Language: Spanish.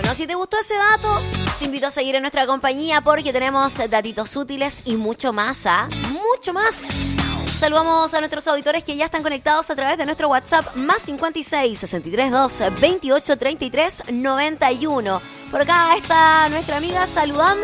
Bueno, si te gustó ese dato, te invito a seguir en nuestra compañía porque tenemos datitos útiles y mucho más, mucho más. Saludamos a nuestros auditores que ya están conectados a través de nuestro WhatsApp más 56 63 2 28 33 91. Por acá está nuestra amiga saludando.